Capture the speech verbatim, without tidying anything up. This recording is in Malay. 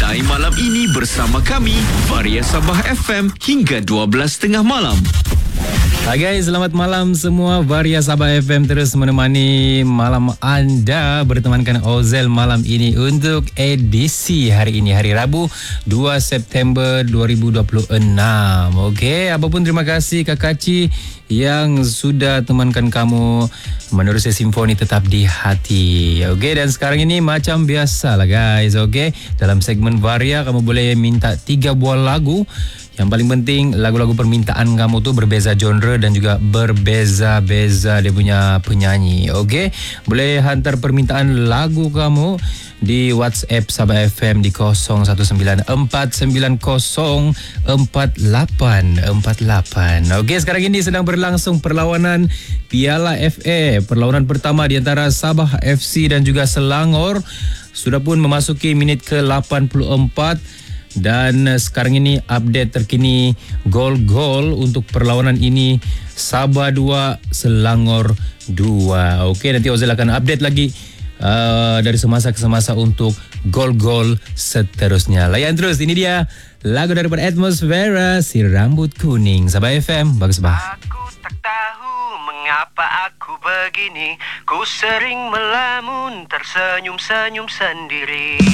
Santai malam ini bersama kami, Varia Sabah F M hingga dua belas tiga puluh malam. Hai guys, selamat malam semua. Varia Sabah F M terus menemani malam anda, bertemankan Ozel malam ini untuk edisi hari ini, hari Rabu dua September dua ribu dua puluh enam. Okey, apapun terima kasih Kak Kaci yang sudah temankan kamu menerusi simfoni tetap di hati. Okey, dan sekarang ini macam biasa lah guys. Okey, dalam segmen Varia kamu boleh minta tiga buah lagu. Yang paling penting lagu-lagu permintaan kamu tu berbeza genre dan juga berbeza-beza dia punya penyanyi. Okey, boleh hantar permintaan lagu kamu di WhatsApp Sabah F M di kosong satu sembilan empat sembilan kosong empat lapan empat lapan. Okey, sekarang ini sedang berlangsung perlawanan Piala F A. Perlawanan pertama di antara Sabah F C dan juga Selangor sudah pun memasuki minit ke lapan puluh empat. Dan sekarang ini update terkini gol-gol untuk perlawanan ini, Sabah dua, Selangor dua. Okey, nanti Ozel akan update lagi uh, dari semasa ke semasa untuk gol-gol seterusnya. Layan terus, ini dia lagu daripada Atmosfera, Si Rambut Kuning. Sabah F M, bagus bah. Aku tak tahu mengapa aku begini, ku sering melamun tersenyum-senyum sendiri.